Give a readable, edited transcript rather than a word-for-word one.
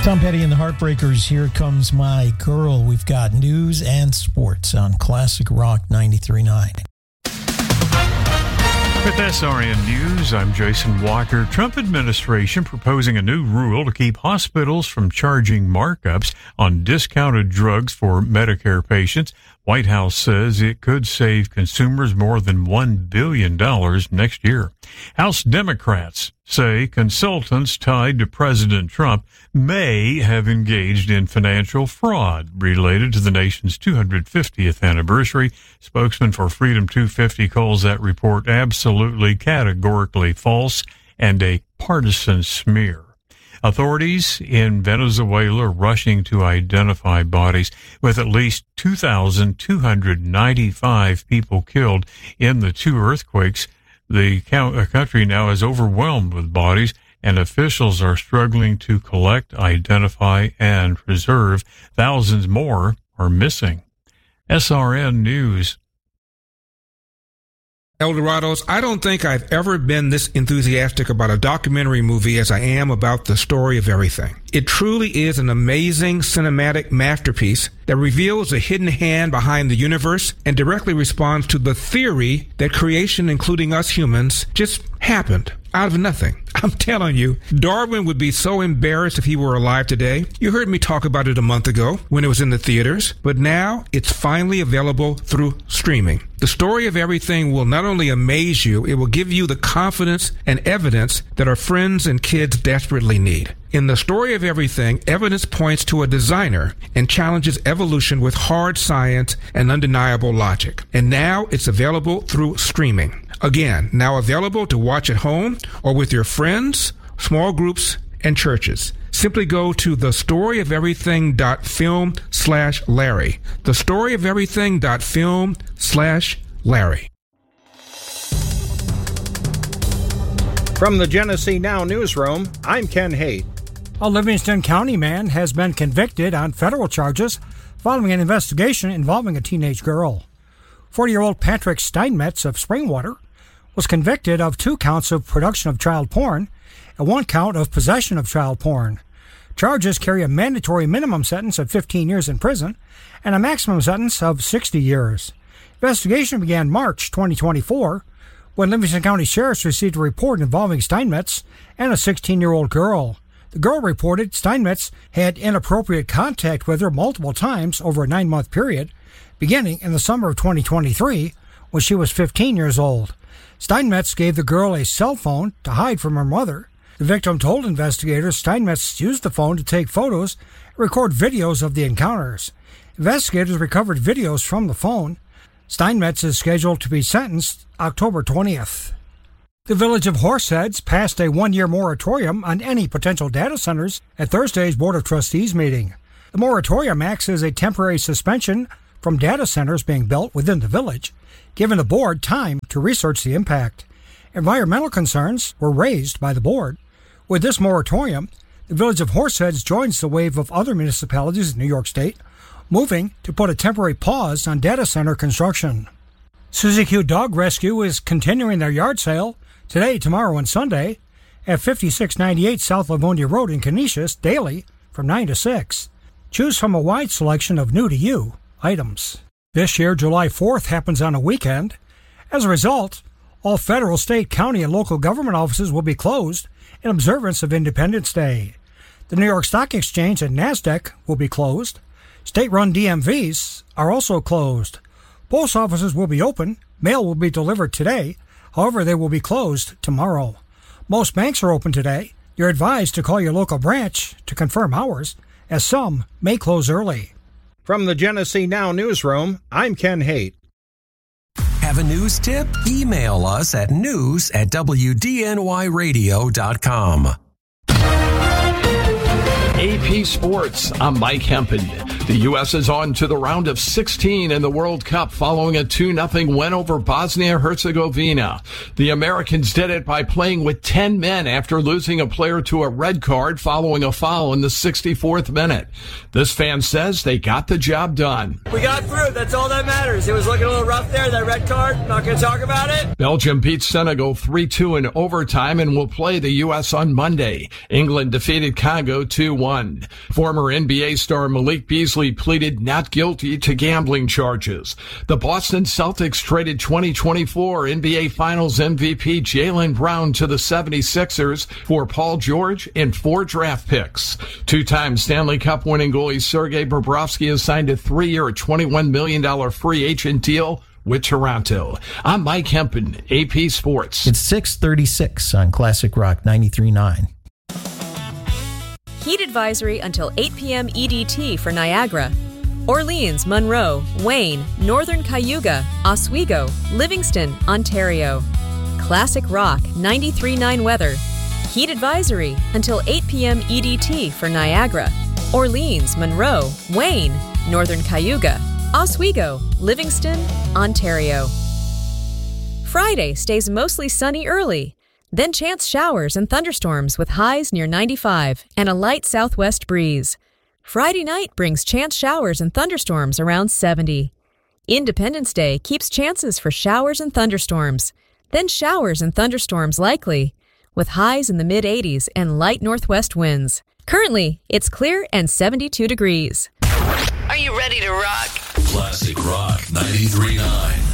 Tom Petty and the Heartbreakers, Here Comes My Girl. We've got news and sports on Classic Rock 93.9. With SRN News, I'm Jason Walker. Trump administration proposing a new rule to keep hospitals from charging markups on discounted drugs for Medicare patients. White House says it could save consumers more than $1 billion next year. House Democrats say consultants tied to President Trump may have engaged in financial fraud related to the nation's 250th anniversary. Spokesman for Freedom 250 calls that report absolutely categorically false and a partisan smear. Authorities in Venezuela rushing to identify bodies, with at least 2,295 people killed in the two earthquakes. The country now is overwhelmed with bodies, and officials are struggling to collect, identify, and preserve. Thousands more are missing. SRN News. Eldorados, I don't think I've ever been this enthusiastic about a documentary movie as I am about The Story of Everything. It truly is an amazing cinematic masterpiece that reveals the hidden hand behind the universe and directly responds to the theory that creation, including us humans, just happened out of nothing. I'm telling you, Darwin would be so embarrassed if he were alive today. You heard me talk about it a month ago when it was in the theaters, but now it's finally available through streaming. The Story of Everything will not only amaze you, it will give you the confidence and evidence that our friends and kids desperately need. In The Story of Everything, evidence points to a designer and challenges evolution with hard science and undeniable logic. And now it's available through streaming. Again, now available to watch at home or with your friends, small groups, and churches. Simply go to thestoryoferything.film/Larry. Thestoryoferything.film/Larry. From the Genesee Now newsroom, I'm Ken Haight. A Livingston County man has been convicted on federal charges following an investigation involving a teenage girl. 40-year-old Patrick Steinmetz of Springwater was convicted of 2 counts of production of child porn and 1 count of possession of child porn. Charges carry a mandatory minimum sentence of 15 years in prison and a maximum sentence of 60 years. Investigation began March 2024 when Livingston County Sheriffs received a report involving Steinmetz and a 16-year-old girl. The girl reported Steinmetz had inappropriate contact with her multiple times over a 9-month period, beginning in the summer of 2023 when she was 15 years old. Steinmetz gave the girl a cell phone to hide from her mother. The victim told investigators Steinmetz used the phone to take photos and record videos of the encounters. Investigators recovered videos from the phone. Steinmetz is scheduled to be sentenced October 20th. The Village of Horseheads passed a 1-year moratorium on any potential data centers at Thursday's Board of Trustees meeting. The moratorium acts as a temporary suspension from data centers being built within the village, giving the board time to research the impact. Environmental concerns were raised by the board. With this moratorium, the Village of Horseheads joins the wave of other municipalities in New York State moving to put a temporary pause on data center construction. Suzy Q Dog Rescue is continuing their yard sale today, tomorrow, and Sunday at 5698 South Livonia Road in Canisius daily from 9 to 6. Choose from a wide selection of new-to-you items. This year, July 4th happens on a weekend. As a result, all federal, state, county, and local government offices will be closed in observance of Independence Day. The New York Stock Exchange and NASDAQ will be closed. State-run DMVs are also closed. Post offices will be open. Mail will be delivered today. However, they will be closed tomorrow. Most banks are open today. You're advised to call your local branch to confirm hours, as some may close early. From the Genesee Now newsroom, I'm Ken Haight. Have a news tip? Email us at news@wdnyradio.com. AP Sports, I'm Mike Hempen. The U.S. is on to the round of 16 in the World Cup following a 2-0 win over Bosnia-Herzegovina. The Americans did it by playing with 10 men after losing a player to a red card following a foul in the 64th minute. This fan says they got the job done. We got through. That's all that matters. It was looking a little rough there, that red card. Not going to talk about it. Belgium beat Senegal 3-2 in overtime and will play the U.S. on Monday. England defeated Congo 2-1. Former NBA star Malik Beasley pleaded not guilty to gambling charges. The Boston Celtics traded 2024 NBA Finals MVP Jaylen Brown to the 76ers for Paul George and 4 draft picks. Two-time Stanley Cup winning goalie Sergei Bobrovsky has signed a 3-year, $21 million free agent deal with Toronto. I'm Mike Hempen, AP Sports. It's 6:36 on Classic Rock 93.9. Heat advisory until 8 p.m. EDT for Niagara. Orleans, Monroe, Wayne, Northern Cayuga, Oswego, Livingston, Ontario. Classic Rock 93.9 weather. Heat advisory until 8 p.m. EDT for Niagara. Orleans, Monroe, Wayne, Northern Cayuga, Oswego, Livingston, Ontario. Friday stays mostly sunny early. Then chance showers and thunderstorms with highs near 95 and a light southwest breeze. Friday night brings chance showers and thunderstorms around 70. Independence Day keeps chances for showers and thunderstorms. Then showers and thunderstorms likely, with highs in the mid-80s and light northwest winds. Currently, it's clear and 72 degrees. Are you ready to rock? Classic Rock 93.9.